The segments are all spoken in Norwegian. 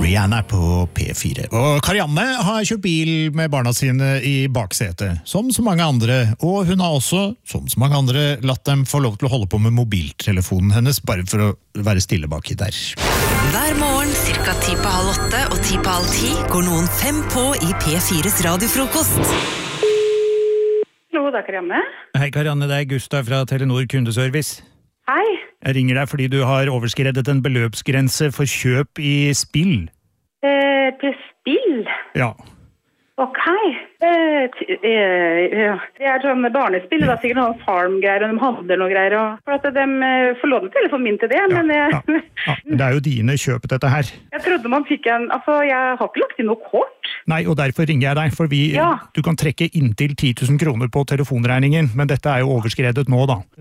Rihanna på P4. Og Karianne har kjørt bil med barna sine i baksetet, som så mange andre. Og hun har også, som så mange andre, latt dem få lov til å holde på med mobiltelefonen hennes, bare for å være stille baki der. Hver morgen, cirka 7:30 og 9:30, går noen 5 på i P4s radiofrokost. Hallo, det er Karianne. Hei Karianne, det er Gustav fra Telenor Kundeservice. Hei. Jeg ringer deg fordi du har overskredet en beløpsgrense for kjøp i spill. Til spill? Ja. Ok. Det er sånn barnespill, det er sikkert noen farm-greier, og de handler noe greier, for at de får låne telefonen min til det, men ja. Det er jo dine kjøp dette her. Jeg trodde man fikk jeg har ikke lagt inn noe kort. Nei, og derfor ringer jeg deg, for du kan trekke inntil 10 000 kroner på telefonregningen, men dette er jo overskredet nå da.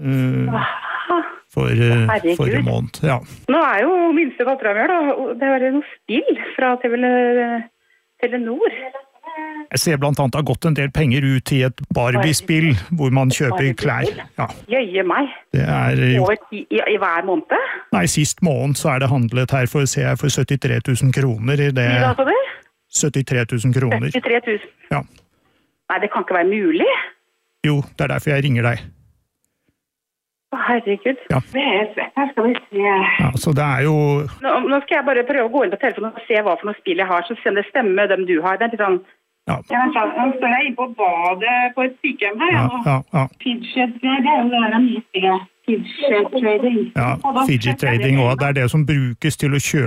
Forrige måned, ja. Nå er jo minste datteren min, da. Det er noe spill fra Telenor. Jeg ser blant annet har gått en del penger ut i et Barbie-spill, hvor man kjøper klær. Ja. Jøye meg. Det er jo... I hver måned? Nei, sist måned så er det handlet her for 73 000 kroner i det... Hva sa du? 73 000 kroner. 73 000? Ja. Nei, det kan ikke være mulig. Jo, det er derfor jeg ringer deg. Herregud. Ja. Her skal vi se. Ja, så det er jo... Nå skal jeg bare prøve å gå inn på telefonen og se hva for noe spill jeg har, så se om det stemmer dem du har. Det er litt sånn... Ja. Nå står jeg inne på badet på et sykehjem her. Ja. Fidget, det er jo det mye. Fidget trading. Ja, fidget trading, og det er det som brukes til å kjøpe